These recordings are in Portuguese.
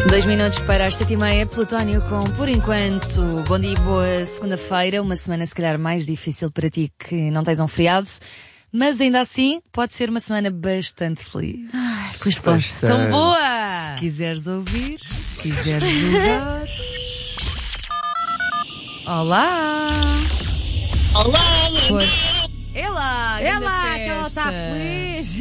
2 minutos para as 7h30, Plutónio com Por Enquanto. Bom dia e boa segunda-feira, uma semana se calhar mais difícil para ti que não tens um feriado, mas ainda assim pode ser uma semana bastante feliz. Ai, pois pois, tão boa! Se quiseres ouvir, se quiseres jogar. Olá! Olá, Se fores... Ela que ela está feliz!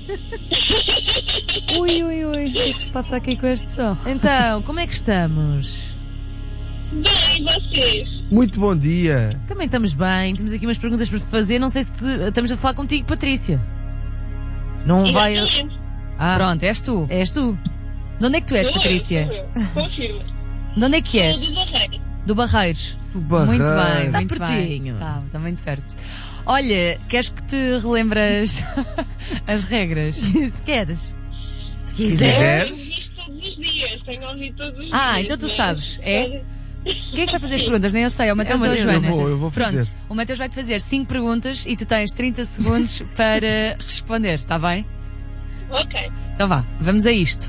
Ui, o que é que se passa aqui com este som? Então, como é que estamos? Bem, vocês? Muito bom dia. Também estamos bem, temos aqui umas perguntas para fazer. Não sei se estamos a falar contigo, Patrícia. Não vai. Exatamente. Pronto, és tu. És tu. De onde é que tu és, Patrícia? Confirmo. De onde é que és? Sou do Barreiro. Do Barreiros. Do Barreiro. Muito bem, Está muito pertinho. bem. Está muito perto. Olha, queres que te relembras as regras? Se queres. Se Se quiser. Tenho quiseres. visto todos os dias. Tenho ouvido todos os dias. Então tu sabes, é? Quem é que vai fazer as perguntas? Nem eu sei, é o Mateus É o ou a Mateus. Joana? Eu vou fazer. Pronto, o Mateus vai-te fazer 5 perguntas e tu tens 30 segundos para responder, está bem? Ok. Então vá, vamos a isto.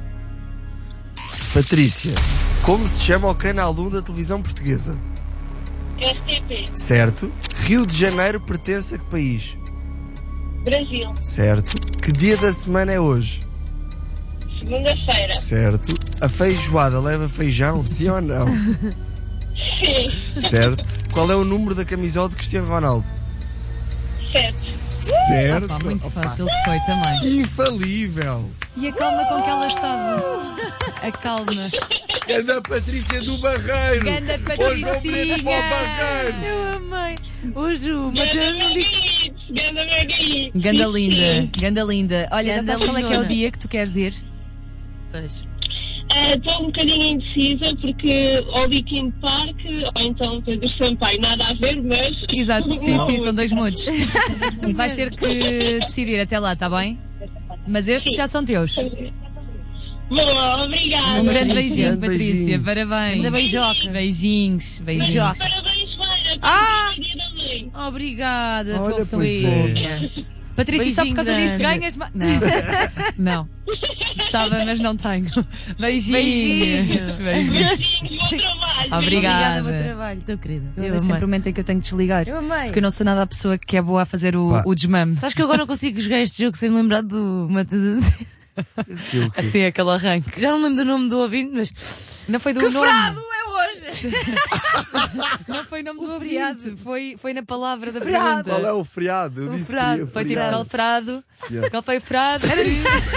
Patrícia, como se chama o canal 1 da televisão portuguesa? RTP. Certo. Rio de Janeiro pertence a que país? Brasil. Certo. Que dia da semana é hoje? Segunda-feira. Certo. A feijoada leva feijão, sim ou não? Sim. Certo. Qual é o número da camisola de Cristiano Ronaldo? 7. Certo. Pá, muito Opa. fácil que foi também. Infalível. E a calma com que ela estava. A calma. Ganda Patrícia do Barreiro. Ganda Hoje vou bilhete para o Barreiro. Eu amei. Hoje o Mateus não disse. Ganda Margarite. Ganda linda, ganda linda. Olha, já Ganda sabes qual é que é o lindona. dia que tu queres ir? Pois. Estou um bocadinho indecisa porque ou Linkin Park ou então Pedro Sampaio. Nada a ver, mas... Exato, sim, são 2 moods. Vais ter que decidir até lá, está bem? Mas estes já são teus. Bom, obrigada. Um grande beijinho, Grande Patrícia. beijinho. Parabéns. Ainda beijoca. Beijinhos, beijinhos. Beijoca. Parabéns, Vara. Ah! Parabéns, Dia da Mãe. Obrigada, Olha, fofinha. Patrícia, só por Beijinho causa disso grande. ganhas. Não. Gostava, mas não tenho. Beijinhos. Beijinhos. Beijinhos, bom trabalho. Obrigada. Obrigado, bom trabalho, tão querida. Eu sempre amei. o momento em que eu tenho que desligar. Eu amei. Porque eu não sou nada a pessoa que é boa a fazer Pá. o desmame. Sabes que eu agora não consigo jogar este jogo sem me lembrar do Mateus. Assim, aquele arranque. Já não me lembro do nome do ouvinte, mas. Não foi do Que nome. frado é hoje! Não foi nome do feriado. ouvinte. Foi na palavra da Feriado. pergunta. Qual é o feriado? Eu O disse feriado. Foi tipo feriado. qual frado? Yeah. Qual foi o frado?